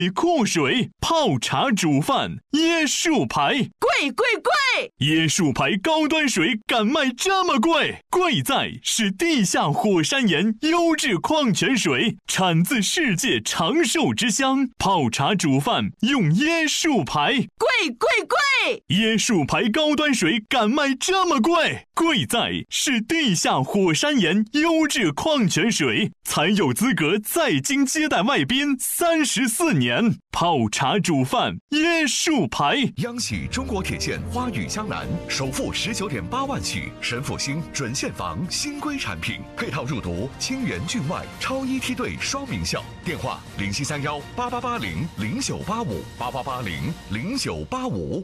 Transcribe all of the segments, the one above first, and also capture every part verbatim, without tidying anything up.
酷水泡茶煮饭，椰树牌贵贵贵！ 椰树牌高端水敢卖这么贵？贵在是地下火山岩优质矿泉水，产自世界长寿之乡，泡茶煮饭用椰树牌， 贵贵贵！ 椰树牌高端水敢卖这么贵？贵在是地下火山岩优质矿泉水，才有资格在京接待外宾三十四年。泡茶煮饭椰树牌。 央喜中国铁线花语江南首付十九点八万起，神复兴准现房新规产品，配套入读清源郡外超一梯队双名校。电话零七三幺八八八零零九八五八八八零零九八五。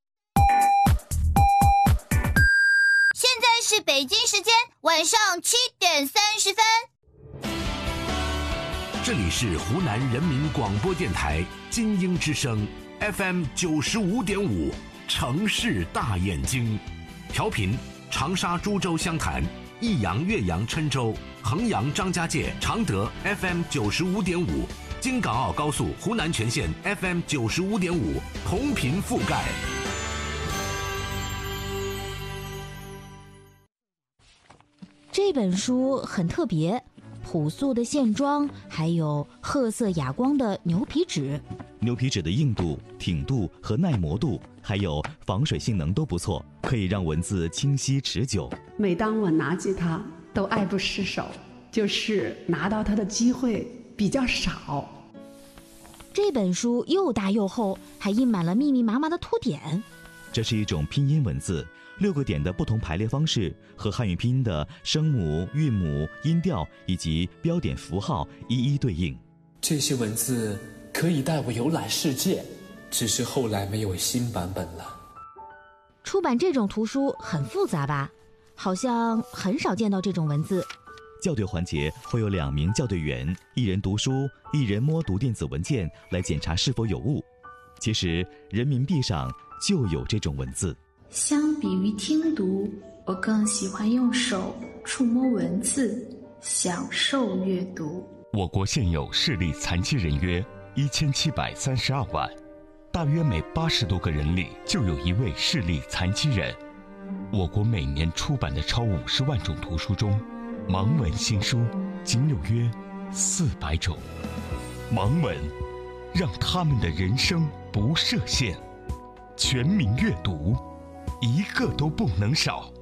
现在是北京时间晚上七点三十分。 这里是湖南人民广播电台金鹰之声 F M 九十五点五，城市大眼睛，调频长沙、株洲、湘潭、益阳、岳阳、郴州、衡阳、张家界、常德 F M 九十五点五，京港澳高速湖南全线 F M 九十五点五，同频覆盖。 这本书很特别，朴素的线装，还有褐色哑光的牛皮纸。 牛皮纸的硬度、挺度和耐磨度，还有防水性能都不错，可以让文字清晰持久。 每当我拿起它，都爱不释手，就是拿到它的机会比较少。 这本书又大又厚，还印满了密密麻麻的凸点。 这是一种拼音文字，六个点的不同排列方式和汉语拼音的声母、韵母、音调以及标点符号一一对应。 这些文字可以带我游览世界，只是后来没有新版本了。 出版这种图书很复杂吧？好像很少见到这种文字。 校对环节会有两名校对员，一人读书，一人摸读电子文件来检查是否有误。其实人民币上就有这种文字。 相比于听读，我更喜欢用手触摸文字，享受阅读。 我国现有视力残疾人约一千七百三十二万，大约每八十多个人里就有一位视力残疾人。我国每年出版的超五十万种图书中，盲文新书仅有约四百种。盲文让他们的人生不设限，全民阅读，一个都不能少。